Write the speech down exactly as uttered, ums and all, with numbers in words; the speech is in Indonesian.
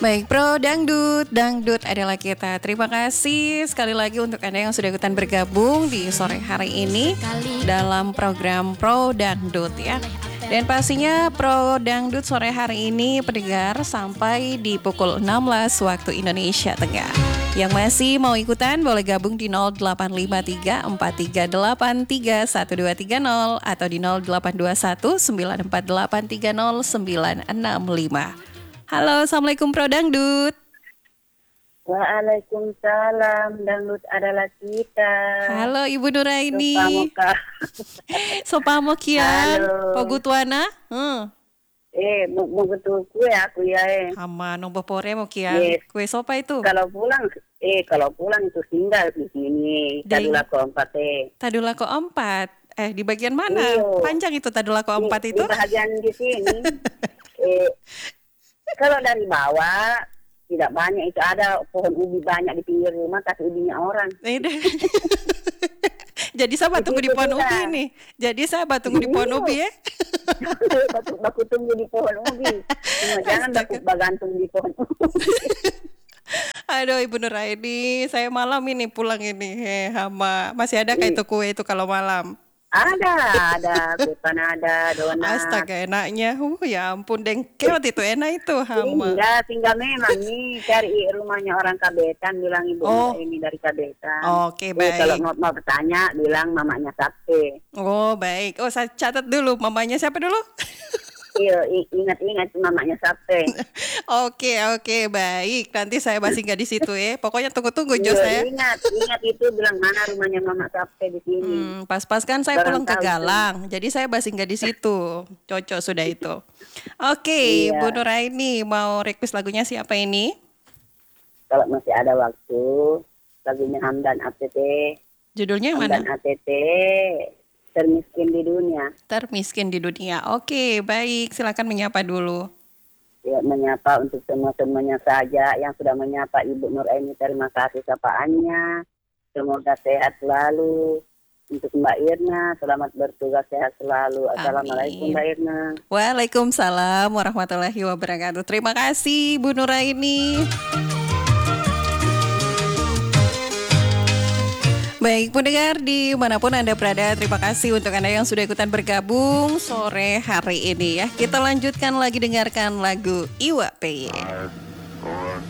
Baik, Pro Dangdut, Dangdut adalah kita. Terima kasih sekali lagi untuk Anda yang sudah ikutan bergabung di sore hari ini dalam program Pro Dangdut ya. Dan pastinya Pro Dangdut sore hari ini pendengar sampai di pukul enam belas waktu Indonesia Tengah. Yang masih mau ikutan boleh gabung di nol delapan lima tiga empat tiga delapan tiga satu dua tiga nol atau di nol delapan dua satu sembilan empat delapan tiga nol sembilan enam lima. Halo, Assalamualaikum Pro Dangdut. Waalaikumsalam, dangdut adalah kita. Halo Ibu Nuraini. Sopamoka. Sopamo kian. Halo. Pogutuana. Hmm. Eh, mau mau betul kue aku ya eh. Hama nong bopore mo kian. Yes. Kue sopa itu. Kalau pulang, eh kalau pulang itu tinggal di sini. Di- Tadula keempat eh. Tadulako empat. Eh di bagian mana? Iyo. Panjang itu Tadulako Di- empat itu. Di bagian di sini. eh, kalau dari bawah tidak banyak, itu ada pohon ubi banyak di pinggir rumah, tapi ubinya orang. Eh, deh. Jadi saya tunggu di Begitu pohon juga. ubi nih. Jadi saya tunggu di pohon Iyo. ubi ya. Baku, baku tunggu di pohon ubi. Cuma jangan baku Astaga. bagantung di pohon ubi. Aduh Ibu Nuraini, saya malam ini pulang ini. Heh, hama. Masih ada kayak itu kue itu kalau malam? Ada, ada kue panada, donat. Astaga enaknya. Uh, ya ampun dengkot itu enak itu hama. Tinggal, tinggal memang nih cari rumahnya orang Kabetan, bilang ibu Oh. ini dari Kabetan. Oke, Eh, baik. Kalau mau, mau bertanya, bilang mamanya Sabte. Oh baik. Oh saya catat dulu. Mamanya siapa dulu? Iya, i- ingat-ingat mamanya Sabte. Oke oke baik. Nanti saya masih nggak di situ ya. Pokoknya tunggu-tunggu Jos Iya, ya. ingat, ingat itu bilang mana rumahnya mama Sabte di sini. Hmm, pas-pas kan saya Barang pulang ke tahu tuh. Galang. Jadi saya masih nggak di situ. Cocok sudah itu. Oke, Iya. Bu Nuraini mau request lagunya siapa ini? Kalau masih ada waktu, lagunya Hamdan A T T. Judulnya yang Hamdan mana? A T T, termiskin di dunia. Termiskin di dunia. Oke, baik. Silakan menyapa dulu. Ya, menyapa untuk semua-semuanya saja yang sudah menyapa Ibu Nuraini, terima kasih sapaannya. Semoga sehat selalu. Untuk Mbak Irna, selamat bertugas, sehat selalu. Assalamualaikum Amin. Mbak Irna. Waalaikumsalam warahmatullahi wabarakatuh. Terima kasih Bu Nuraini. Baik pendengar dimanapun Anda berada, terima kasih untuk Anda yang sudah ikutan bergabung sore hari ini ya. Kita lanjutkan lagi dengarkan lagu Iwa P Y. Five, four,